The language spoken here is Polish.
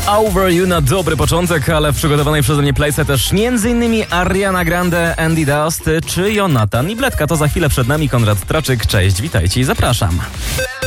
Over You na dobry początek, ale w przygotowanej przeze mnie playce też m.in. Ariana Grande, Andy Dust czy Jonathan i Bledka. To za chwilę przed nami Konrad Traczyk. Cześć, witajcie i zapraszam.